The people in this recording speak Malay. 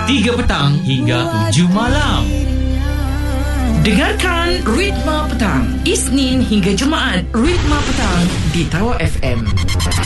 3 petang hingga 7 malam. Dengarkan Ritma Petang, Isnin hingga Jumaat, Ritma Petang di Tawa FM.